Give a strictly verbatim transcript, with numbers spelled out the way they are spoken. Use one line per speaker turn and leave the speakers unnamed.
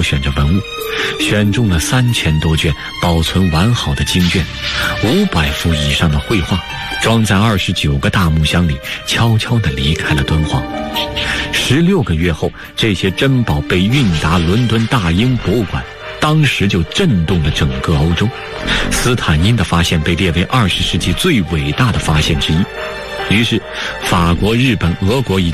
选着文物，选中了三千多卷保存完好的经卷，五百幅以上的绘画，装在二十九个大木箱里，悄悄地离开了敦煌。十六个月后，这些珍宝被运达伦敦大英博物馆，当时就震动了整个欧洲。斯坦因的发现被列为二十世纪最伟大的发现之一。于是，法国、日本、俄国以